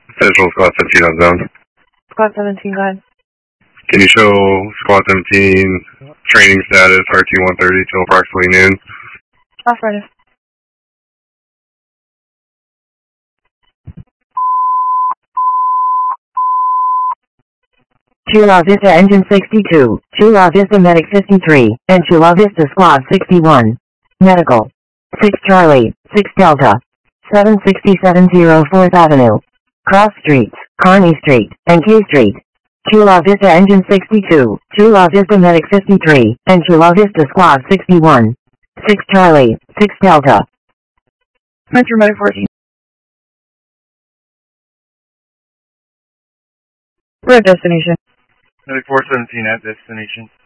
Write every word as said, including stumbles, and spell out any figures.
Central Squad seventeen on zone. Squad seventeen, go ahead. Can you show Squad seventeen training status R T one thirty till approximately noon? Affirmative. Chula Vista Engine sixty-two, Chula Vista Medic fifty-three, and Chula Vista Squad sixty-one. Medical. six Charlie, six Delta. seven sixty-seven oh fourth Avenue. Cross Streets, Kearney Street, and K Street. Chula Vista Engine sixty-two, Chula Vista Medic fifty-three, and Chula Vista Squad sixty-one. six Charlie, six Delta. Metro Medic fourteen. We're at destination. Medic four seventeen at destination.